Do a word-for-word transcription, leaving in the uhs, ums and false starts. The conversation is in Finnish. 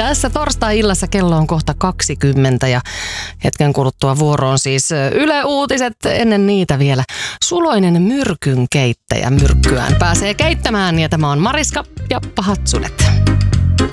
Tässä torstai-illassa kello on kohta kaksikymmentä ja hetken kuluttua vuoroon siis Yle Uutiset. Ennen niitä vielä suloinen myrkyn keittäjä myrkkyään pääsee keittämään ja tämä on Mariska ja pahat sudet.